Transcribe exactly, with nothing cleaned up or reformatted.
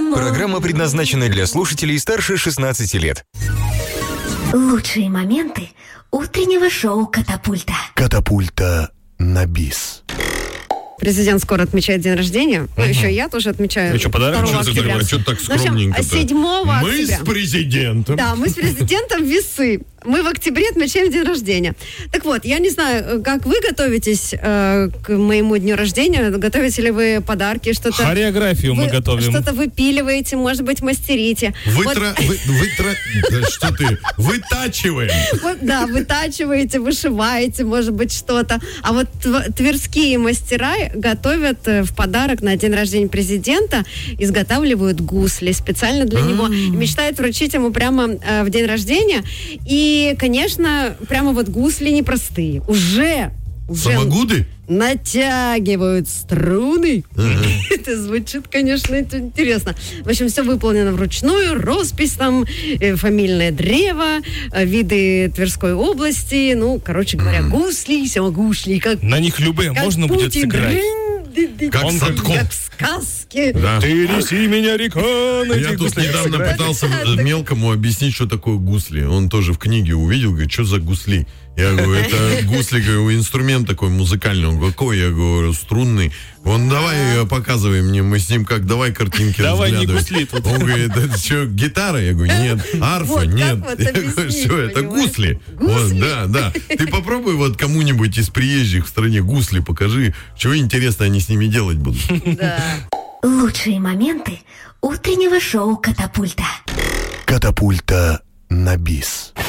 Программа предназначена для слушателей старше шестнадцати лет. Лучшие моменты утреннего шоу «Катапульта». Катапульта на бис. Президент скоро отмечает день рождения. Ну, Угу. еще я тоже отмечаю. Ну, что, подарок? второго Что ты октября. такое? Что так В общем, скромненько-то? седьмого Мы октября. с президентом. Да, мы с президентом весы. Мы в октябре отмечаем день рождения. Так вот, я не знаю, как вы готовитесь э, к моему дню рождения. Готовите ли вы подарки, что-то... Хореографию мы вы готовим. Что-то выпиливаете, может быть, мастерите. Вытра... Вот, вы- вытра... Да что ты? Вытачиваем. вот, да, вытачиваете, вышиваете, может быть, что-то. А вот тв- тверские мастера готовят э, в подарок на день рождения президента, изготавливают гусли специально для него. И мечтают вручить ему прямо э, в день рождения. И, конечно, прямо вот гусли непростые. Уже, уже Самогуды? натягивают струны. Это звучит, конечно, это интересно. В общем, все выполнено вручную. Роспись там, э, фамильное древо, э, виды Тверской области. Ну, короче говоря, гусли, самогушли. Как, На них любые как можно будет Путин. сыграть. Как Он Садко. Как в сказке. Да. Ты неси меня, река, на Я этих тут гуслях недавно сыграть. пытался э, мелкому объяснить, что такое гусли. Он тоже в книге увидел, говорит, что за гусли? Я говорю, это гусли, говорю, инструмент такой музыкальный. Он говорит, какой? Я говорю, струнный. Он, давай э, показывай мне, мы с ним как, давай картинки Давай, не разглядывать. гусли тут. Он говорит, это что, гитара? Я говорю, нет. Арфа? Вот, как Нет. вот Я говорю, объяснить, что это? понимаешь? Гусли. Гусли? Вот, да, да. Ты попробуй вот кому-нибудь из приезжих в стране гусли покажи, чего интересно они с ними делать будут. Да. Лучшие моменты утреннего шоу «Катапульта». Катапульта на бис.